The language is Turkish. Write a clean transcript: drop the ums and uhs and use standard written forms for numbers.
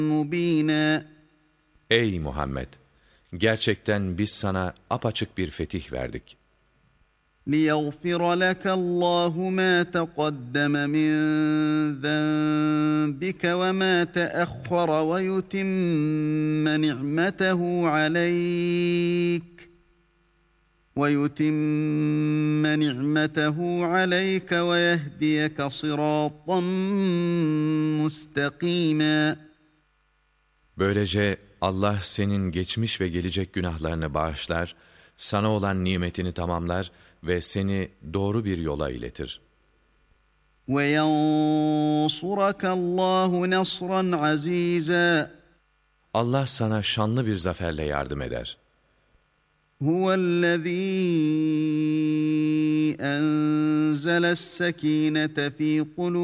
مُبِينًا. Ey Muhammed! Gerçekten biz sana apaçık bir fetih verdik. لِيَغْفِرَ لَكَ اللّٰهُ مَا تَقَدَّمَ مِنْ ذَنْبِكَ وَمَا تَأَخَّرَ وَيُتِمَّ نِعْمَتَهُ عَلَيْكَ وَيَهْدِيَكَ صِرَاطًا مُسْتَقِيمًا. Böylece Allah senin geçmiş ve gelecek günahlarını bağışlar, sana olan nimetini tamamlar ve seni doğru bir yola iletir. وَيَنْصُرَكَ اللّٰهُ نَصْرًا عَز۪يزًا. Allah sana şanlı bir zaferle yardım eder. هُوَ الَّذ۪ي أَنْزَلَ السَّك۪ينَةَ ف۪ي قُلُوبِ